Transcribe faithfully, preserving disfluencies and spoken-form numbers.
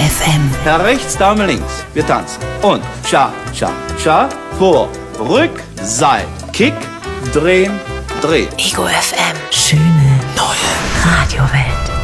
F M. Herr rechts, Dame links. Wir tanzen. Und cha, cha, cha. Vor, rück, Seil. Kick, drehen, drehen. Ego F M. Schöne neue Radiowelt.